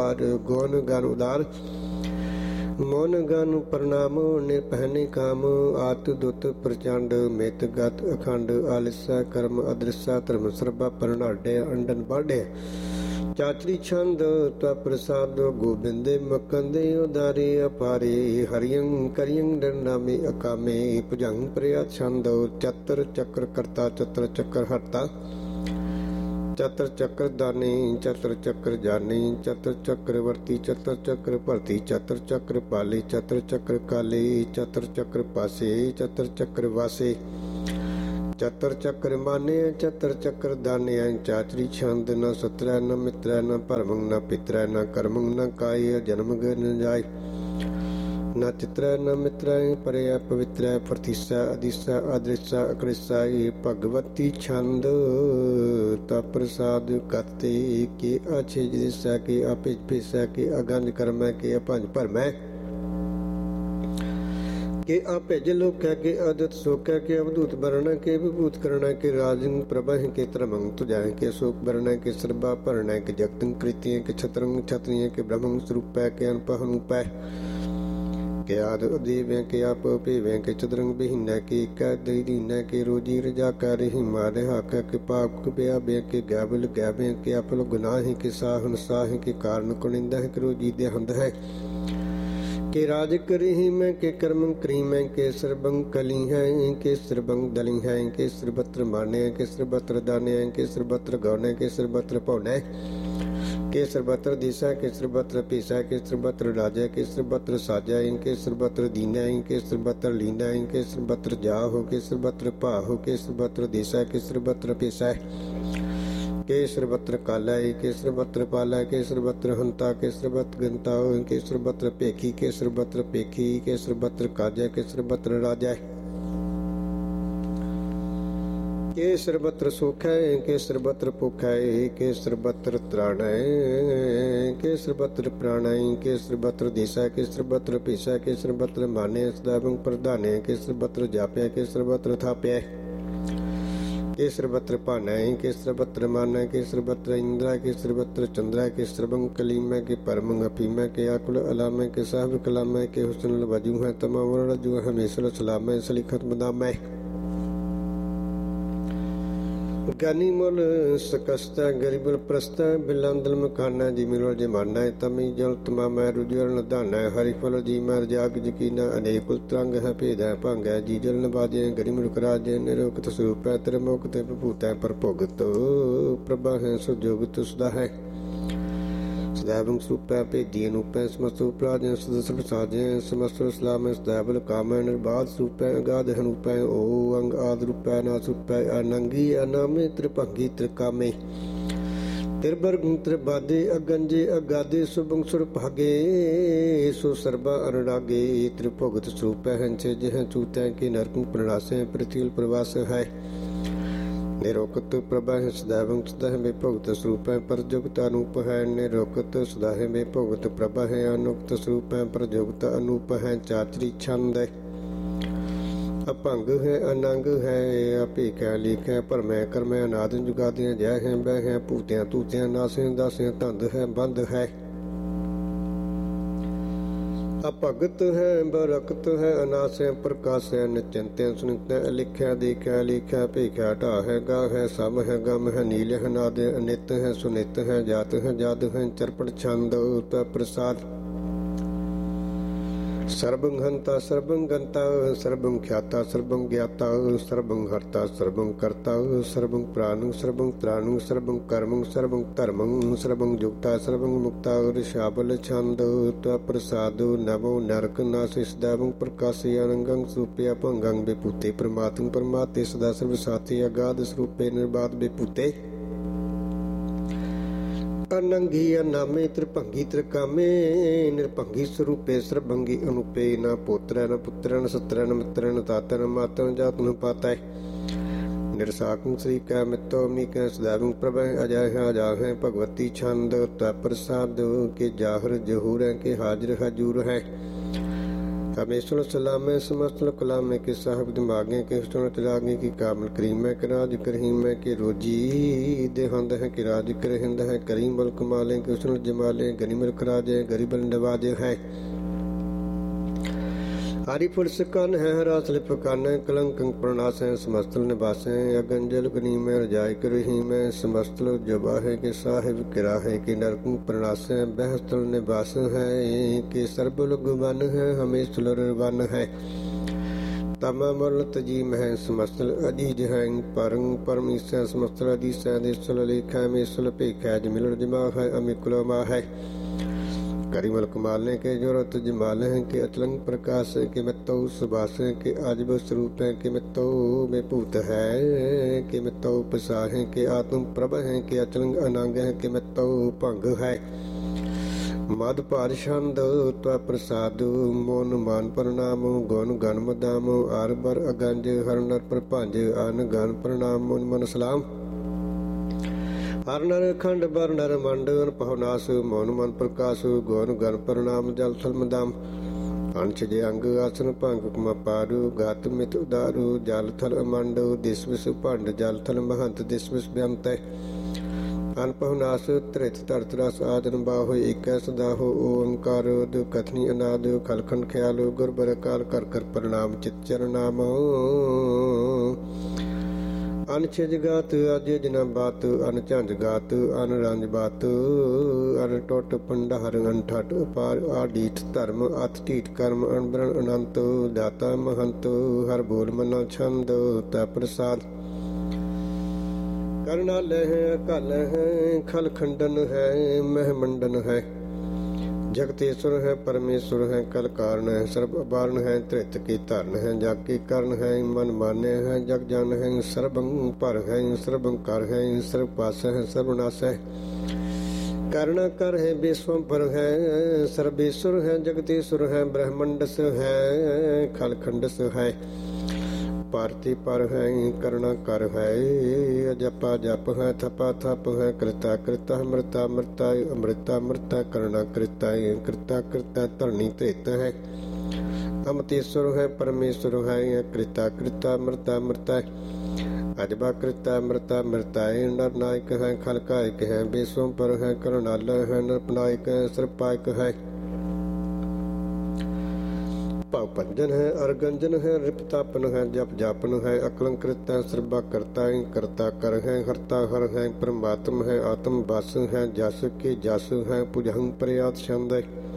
गुण गण उदार मौन गण प्रणाम निर्पहने काम आत दुत प्रचंड मित गत अखंड आलिसा कर्म अदृश्य धर्म सर्बा परनाडे अंडन बाढ़े चाचरी छंद त्वा प्रसाद गोबिंदे मकंदे उदारे अपारे हरियं करियं डरनामे अकामे भुजंग प्रया छंद चतर चक्र करता चतर चक्र हरता चतर चक्र दानी चतर चक्र जानी चतर चक्रवर्ती चतर चक्र भरती चतर चक्र पाली चतर चक्र काली चतर चक्र पासे चतर चक्र वासे चतर चक्र माने चतर चक्र दाने चाचरी छंद न सत्र न मित्र न परमंग न पित्र न कर्मंग न काय जन्म न जाय न चित्र न मित्र परे पवित्र प्रतीसा अधिसा अदृश्य अकृषा भगवती छंद तप्रसाद करते के अच्छे जिसा के अपिच पिसा के अगंज कर्म के अपंज भरमै के अभेज लोक के अदत शोक के अवधूत वर्ण के विभूत करण के राजंग प्रभह के त्रमंग तुझा के शोक वर्ण के सर्वा पर्ण के जगतंग कृत्य के छत्रंग क्षत्रिय के ब्रह्मंग स्वरूप के अनपहं पै के आद देवें के आप पेवें के चतुरंग बिहिना के दीना के रोजी रजा कर ही मारे हाक के पाप के ब्या के गैबल गैबे के अपल गुनाह के साहन साह के कारण कुनिंदा के रोजी दे हंद है के राज करी में के कर्म करी में के सर्वंग कली है के सर्वंग दली है के सर्वत्र माने के सर्वत्र दाने के सर्वत्र गौने के सर्वत्र पौने के सर्वत्र दिशा के सर्वत्र पीसा के सर्वत्र राजा के सर्वत्र साजा इनके सर्वत्र दीना इनके सर्वत्र लीना इनके सर्वत्र जाहो के सर्वत्र पाहो के सर्वत्र दिशा के सर्वत्र पीसा के सर्वत्र काला के सर्वत्र पाला के सर्वत्र हंता के सर्वत्र गंता के सर्वत्र पेखी के सर्वत्र पेखी के सर्वत्र काजा के सर्वत्र राजा के सर्वत्र सुख है के सर्वत्र पुख है के सर्वत्र त्राण है के सर्वत्र प्राण है के सर्वत्र दिशा के सर्वत्र पीसा के सर्वत्र माने सदावं प्रधान है के सर्वत्र जाप्या के सर्वत्र थाप्या के सर्वत्र पाना है के सर्वत्र माना के सर्वत्र इंद्रा के सर्वत्र चंद्रा के सर्वं कलीम के परमंग अफीम के आकुल अलाम के साहब कलाम के हुस्न वजू है तमाम रजू है मिसल सलाम सलीखत मदाम ज्ञानी मुल सकस्ता गरीबल प्रस्ता बिलांदल मकाना जी मिलो जमाना तमी जल तमाम रुजल नदाना हरि फल जी मर जाग जकीना अनेक तरंग है भेद है भंग है जी जल नबाजे गरी मुल्क राज निरोकत स्वरूप है त्रिमुक्त प्रभुत है पर भुगत प्रभा है सुजोगत सुधा है सदैवं स्वरूप है भेदी अनूप है समस्त उपराज सदस्य साजे समस्त सलाम सदैवल काम है निर्बाध स्वरूप है अगाध अनूप है ओ अंग आद रूप है नास रूप है अनंगी अनामे त्रिभंगी त्रिकामे त्रिवर्ग त्रिबादे अगंजे अगाधे सुभंग सुर भागे सो सर्वा अनुरागे त्रिभुगत स्वरूप है हंसे जह चूत है के नरक प्रणासे पृथ्वी प्रवास है निरोकत प्रभा है सदैवं सदैव में भुगत स्वरूप है परजुगत अनूप है निरोकत सदैव में भुगत प्रभा है अनुक्त स्वरूप है परजुगत अनूप है चाचरी छंद है अपंग है अनंग है अपेख है लिख है परमय कर्म है अनाद जुगादियां जय है बह है भूतियां तूतियां नासे दासे धंध है बंध है अपगत है बरकत है अनास है प्रकाश है निश्चिंत सुनित है लिखा देखा लिखा भेखा ढा है गा है सम है गम है नील है नाद है अनित है सुनित है जात है जाद है चरपट छंद प्रसाद सर्वं हंता सर्वं गंता सर्वं ख्याता सर्वं ज्ञाता सर्वं हर्ता सर्वं कर्ता सर्वं प्राणं सर्वं त्राणं सर्वं कर्मं सर्वं धर्मं सर्वं युक्ता सर्वं मुक्ता ऋषाबल छंद प्रसाद नवो नरक नासि सदैवं प्रकाशे अनंगं स्वरूपे भंगं विभूते परमात्म परमात्मे सदा सर्व साथी अगाध स्वरूपे निर्बाध विभूते अनंगी अनामे त्रिभंगी त्रिकामे निर्भंगी स्वरूपे सर्वंगी अनुपे न पोत्र न पुत्र न सत्र न मित्र न ताता न माता न जात न पाता निरसाकं श्री कै मित्तो मीकै सदैवं प्रभय अजय है अजा है भगवती छंद प्रसाद के जाहर जहूर है के हाजिर हजूर है हमेशुल सलामे समस्तुल कलामे के साहब दिमागे के हुस्न तिलागे की कामल करीम के राज करीम के रोजी देहंद है कि राज करहिंद है करीम बल कमाले के हुस्न जमाले गनीमल कराजे गरीबल नवाजे है हरि फुरस कन है हरासल पकान कलंक प्रणास है समस्तल निवास है अगंजल गनी में रजाई करही में समस्तल जबा है के साहिब किरा है कि नरक प्रणास है बहस्तल निवास है कि सर्बुल गुबन है हमें सुलर वन है तमामल तजीम है समस्तल अजीज है परंग परमीस है समस्तल अदीस है देशल लेख है मेसल पेख है जमिल जमा है अमिकुलमा है करीमल कमाले के जोरत जमाल हैं कि अचलंग प्रकाश है कि मित्तो सुभाष है कि आजब स्वरूप है कि मित्तो में भूत है कि मित्तो पसा है कि आत्म प्रभ है कि अचलंग अनंग है कि मित्तो भंग है मद पार छंद त्व प्रसाद मोन मान प्रणाम गुण गण मदाम आर बर अगंज हर नर प्रभंज अन गण प्रणाम मुन मन सलाम हर नर खंड बर नर मंड पवनास मौन मन प्रकाश गौन गण प्रणाम जल थल मदाम अंश जे अंग आसन भंग कुमा पारू गात मित उदारू जल थल अमंड दिस विस भंड जल थल महंत दिस विस व्यंत अन पवनास त्रित तरत रस आदन बाहो एक सदा हो ओंकार दु कथनी अनाद खलखन ख्याल गुर बर काल कर कर प्रणाम चित चरनाम अन छिज गात अज जना बात अन झंझ गात अन रंज बात अन टुट भंडार अन ठट पार आडीठ धर्म अत ढीठ कर्म अनबरन अनंत दाता महंत हर बोल मना छंद तै प्रसाद करनाल है अकाल है खल खंडन है महमंडन है जगतेश्वर है परमेश्वर है कल कारण है सर्व अबारण है त्रित की धरण है जग के करण है मन मान्य है जग जन है सर्वं पर है सर्वं कर है सर्व पास है सर्वनाश है कर्ण कर है विश्वंभर है सर्वेश्वर है जगतेश्वर है ब्रह्मंडस है खलखंडस है पारती पर है करना कर है जपा जप है थपा थप है कृता कृता मृता मृता अमृता मृता करना कृता कृता कृता धरणी त्रित है अमतेश्वर है परमेश्वर है कृता कृता मृता मृता अजबा कृता मृता मृता नर नायक है खलकायक है विश्वंपर है करणाल है नरपनायक है सर्पायक है भाव पंजन है अर्गंजन है रिपतापन है जप जापन है अकलंकृत है सर्वा करता है करता कर है हरता हर है परमात्म है आत्म बस है जस के जस है पुजहं प्रयात छंद है